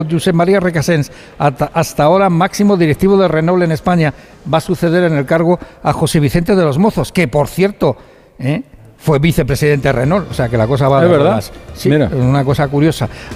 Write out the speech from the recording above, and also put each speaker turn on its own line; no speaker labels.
Josep María Recasens, hasta ahora máximo directivo de Renault en España, va a suceder en el cargo a José Vicente de los Mozos, que por cierto fue vicepresidente de Renault, o sea que la cosa va
de verdad.
Sí, una cosa curiosa.